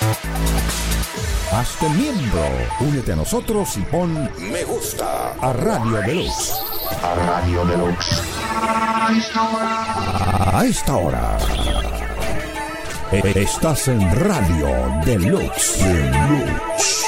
Hazte miembro, únete a nosotros y pon me gusta a Radio Deluxe. A Radio Deluxe. A esta hora. Estás en Radio Deluxe.